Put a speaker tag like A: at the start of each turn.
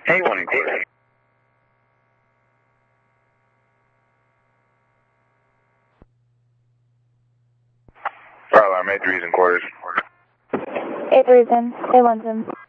A: A1 in quarters. Fire alarm, A3's in quarters.
B: A3's in. A1's in.